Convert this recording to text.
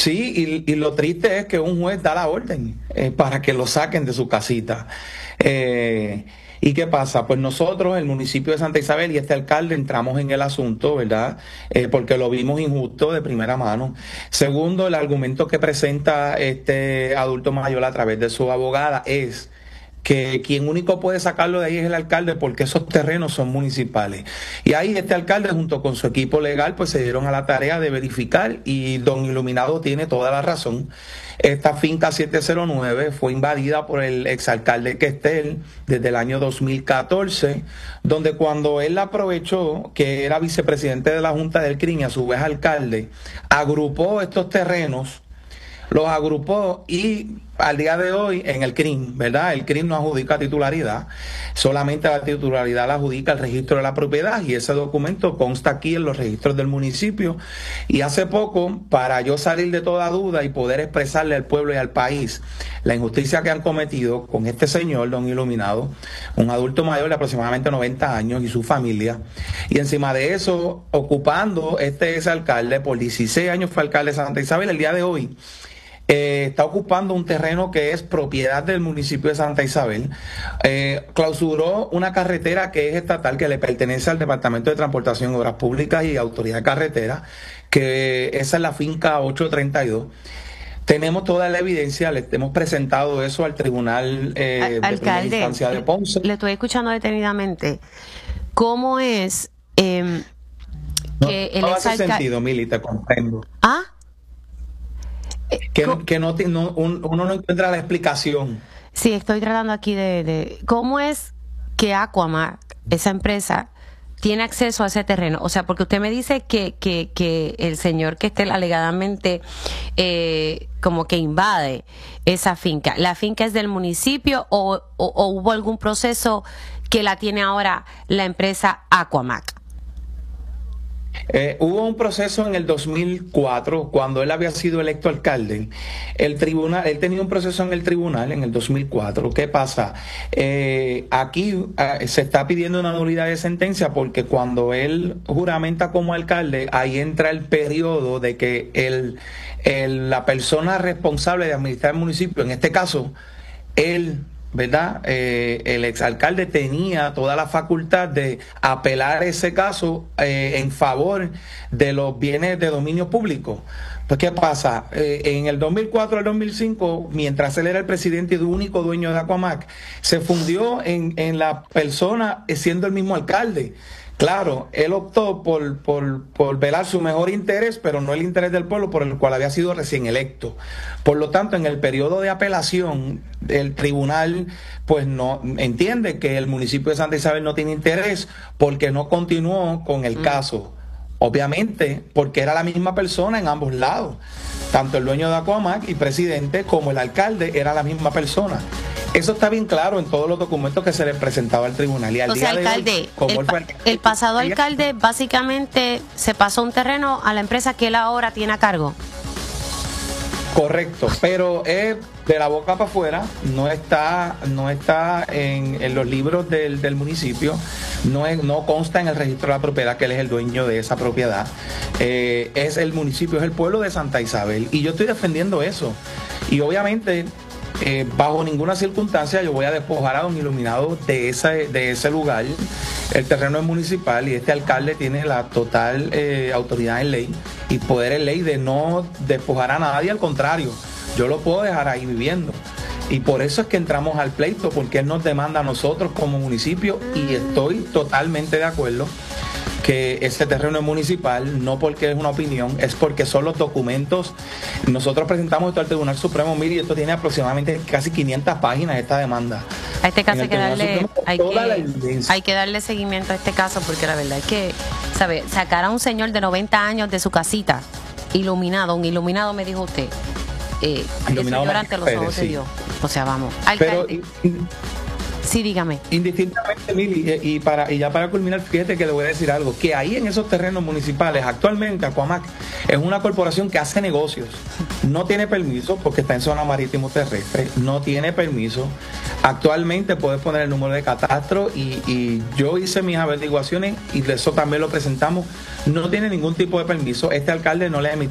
Sí, y lo triste es que un juez da la orden para que lo saquen de su casita. ¿Y qué pasa? Pues nosotros, el municipio de Santa Isabel y este alcalde, entramos en el asunto, ¿verdad? Porque lo vimos injusto de primera mano. Segundo, el argumento que presenta este adulto mayor a través de su abogada es que quien único puede sacarlo de ahí es el alcalde porque esos terrenos son municipales. Y ahí este alcalde junto con su equipo legal pues se dieron a la tarea de verificar y don Iluminado tiene toda la razón. Esta finca 709 fue invadida por el exalcalde Questel desde el año 2014, donde cuando él aprovechó que era vicepresidente de la Junta del CRIM y a su vez alcalde, agrupó estos terrenos, los agrupó y al día de hoy en el CRIM, ¿verdad? El CRIM no adjudica titularidad, solamente la titularidad la adjudica el registro de la propiedad y ese documento consta aquí en los registros del municipio. Y hace poco, para yo salir de toda duda y poder expresarle al pueblo y al país la injusticia que han cometido con este señor, don Iluminado, un adulto mayor de aproximadamente 90 años y su familia, y encima de eso, ocupando ese alcalde, por 16 años fue alcalde de Santa Isabel, el día de hoy, está ocupando un terreno que es propiedad del municipio de Santa Isabel, clausuró una carretera que es estatal, que le pertenece al Departamento de Transportación, Obras Públicas y Autoridad de Carretera, que esa es la finca 832. Tenemos toda la evidencia, le hemos presentado eso al tribunal de primera instancia de Ponce. Le estoy escuchando detenidamente. ¿Cómo es que el no hace sentido, Mili, te comprendo. ¿Ah? Que uno no encuentra la explicación. Sí, estoy tratando aquí de cómo es que Aquamac, esa empresa, tiene acceso a ese terreno. O sea, porque usted me dice que el señor que esté alegadamente como que invade esa finca. ¿La finca es del municipio o hubo algún proceso que la tiene ahora la empresa Aquamac? Hubo un proceso en el 2004, cuando él había sido electo alcalde. El tribunal, él tenía un proceso en el tribunal en el 2004. ¿Qué pasa? Aquí se está pidiendo una nulidad de sentencia porque cuando él juramenta como alcalde, ahí entra el periodo de que la persona responsable de administrar el municipio, en este caso, él, ¿verdad? El exalcalde tenía toda la facultad de apelar ese caso en favor de los bienes de dominio público. Pues, ¿qué pasa? En el 2004 al 2005, mientras él era el presidente y único dueño de Aquamac, se fundió en la persona siendo el mismo alcalde. Claro, él optó por velar su mejor interés, pero no el interés del pueblo por el cual había sido recién electo. Por lo tanto, en el periodo de apelación, el tribunal pues no entiende que el municipio de Santa Isabel no tiene interés porque no continuó con el caso. Obviamente, porque era la misma persona en ambos lados. Tanto el dueño de Aquamac y presidente como el alcalde era la misma persona. Eso está bien claro en todos los documentos que se le presentaba al tribunal. Y al día alcalde, de hoy, como el pasado alcalde básicamente se pasó un terreno a la empresa que él ahora tiene a cargo. Correcto, pero es de la boca para afuera, no está en los libros del municipio, no consta en el registro de la propiedad que él es el dueño de esa propiedad. Es el municipio, es el pueblo de Santa Isabel. Y yo estoy defendiendo eso. Y obviamente, bajo ninguna circunstancia yo voy a despojar a don Iluminado de ese lugar. El terreno es municipal y este alcalde tiene la total autoridad en ley y poder en ley de no despojar a nadie, al contrario, yo lo puedo dejar ahí viviendo. Y por eso es que entramos al pleito, porque él nos demanda a nosotros como municipio y estoy totalmente de acuerdo que ese terreno es municipal, no porque es una opinión, es porque son los documentos. Nosotros presentamos esto al Tribunal Supremo, mire, y esto tiene aproximadamente casi 500 páginas esta demanda. A este caso hay que darle seguimiento a este caso, porque la verdad es que, ¿sabe? Sacar a un señor de 90 años de su casita, un iluminado me dijo usted, iluminado señor ante los ojos de Dios. O sea, vamos, alcalde. Sí, dígame. Indistintamente, Mili, y ya para culminar, fíjate que le voy a decir algo, que ahí en esos terrenos municipales, actualmente Aquamac es una corporación que hace negocios, no tiene permiso porque está en zona marítimo terrestre, no tiene permiso. Actualmente puedes poner el número de catastro y yo hice mis averiguaciones y eso también lo presentamos, no tiene ningún tipo de permiso. Este alcalde no le ha emitido